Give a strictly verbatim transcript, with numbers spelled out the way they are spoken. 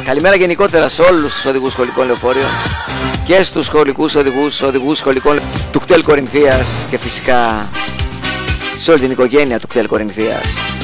Καλημέρα γενικότερα σε όλους τους οδηγούς σχολικών λεωφορείων και στους σχολικούς οδηγούς, οδηγούς σχολικών του κτέλ Κορινθίας και φυσικά σε όλη την οικογένεια του κτέλ Κορινθίας.